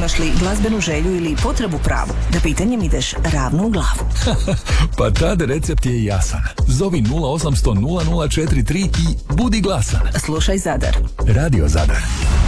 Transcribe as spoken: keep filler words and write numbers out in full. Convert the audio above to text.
Imaš li glazbenu želju ili potrebu pravu da pitanjem ideš ravno u glavu? Pa tad recept je jasan. Zovi nula osam nula nula nula četiri tri i budi glasan. Slušaj Zadar. Radio Zadar.